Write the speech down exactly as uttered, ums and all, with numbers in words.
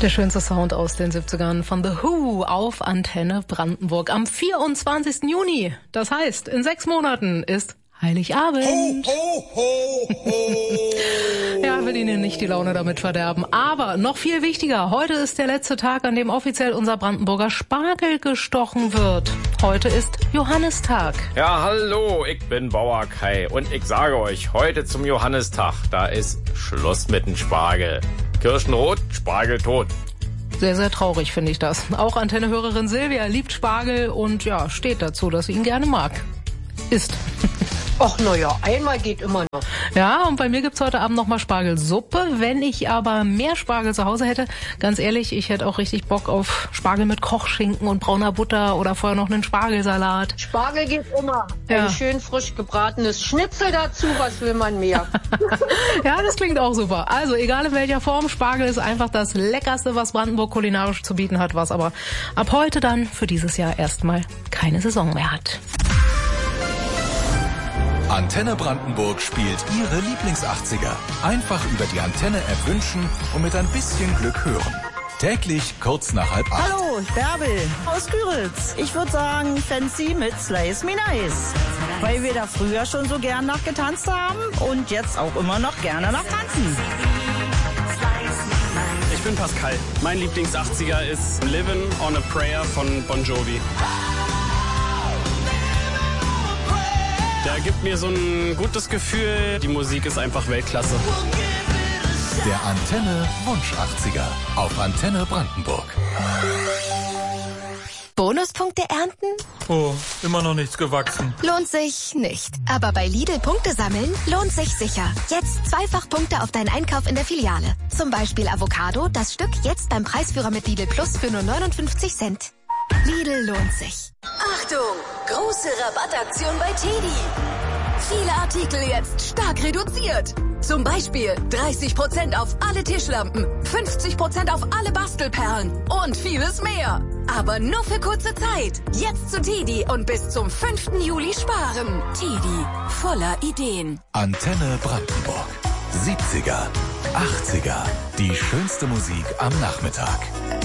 Der schönste Sound aus den siebzigern von The Who auf Antenne Brandenburg am vierundzwanzigsten Juni. Das heißt, in sechs Monaten ist Heiligabend. Ho, ho, ho, ho. Ja, will Ihnen nicht die Laune damit verderben. Aber noch viel wichtiger, heute ist der letzte Tag, an dem offiziell unser Brandenburger Spargel gestochen wird. Heute ist Johannistag. Ja, hallo, ich bin Bauer Kai und ich sage euch, heute zum Johannistag, da ist Schluss mit dem Spargel. Kirschenrot, Spargel tot. Sehr, sehr traurig finde ich das. Auch Antenne-Hörerin Silvia liebt Spargel und ja, steht dazu, dass sie ihn gerne mag. Isst. Ach, naja, einmal geht immer noch. Ja, und bei mir gibt's heute Abend nochmal Spargelsuppe. Wenn ich aber mehr Spargel zu Hause hätte, ganz ehrlich, ich hätte auch richtig Bock auf Spargel mit Kochschinken und brauner Butter oder vorher noch einen Spargelsalat. Spargel geht immer. Ja. Ein schön frisch gebratenes Schnitzel dazu, was will man mehr? Ja, das klingt auch super. Also, egal in welcher Form, Spargel ist einfach das Leckerste, was Brandenburg kulinarisch zu bieten hat, was aber ab heute dann für dieses Jahr erstmal keine Saison mehr hat. Antenne Brandenburg spielt Ihre Lieblings-achtziger. Einfach über die Antenne-App wünschen und mit ein bisschen Glück hören. Täglich kurz nach halb acht. Hallo, Bärbel aus Küritz. Ich würde sagen Fancy mit Slice Me Nice. Weil wir da früher schon so gern nachgetanzt haben und jetzt auch immer noch gerne nachtanzen. Ich bin Pascal. Mein Lieblings-achtziger ist Livin' on a Prayer von Bon Jovi. Der gibt mir so ein gutes Gefühl. Die Musik ist einfach Weltklasse. Der Antenne Wunsch achtziger auf Antenne Brandenburg. Bonuspunkte ernten? Oh, immer noch nichts gewachsen. Lohnt sich nicht. Aber bei Lidl Punkte sammeln lohnt sich sicher. Jetzt zweifach Punkte auf deinen Einkauf in der Filiale. Zum Beispiel Avocado, das Stück jetzt beim Preisführer mit Lidl Plus für nur neunundfünfzig Cent. Lidl lohnt sich. Achtung! Große Rabattaktion bei Teddy. Viele Artikel jetzt stark reduziert. Zum Beispiel dreißig Prozent auf alle Tischlampen, fünfzig Prozent auf alle Bastelperlen und vieles mehr. Aber nur für kurze Zeit. Jetzt zu Teddy und bis zum fünften Juli sparen. Teddy, voller Ideen. Antenne Brandenburg. siebziger, achtziger. Die schönste Musik am Nachmittag.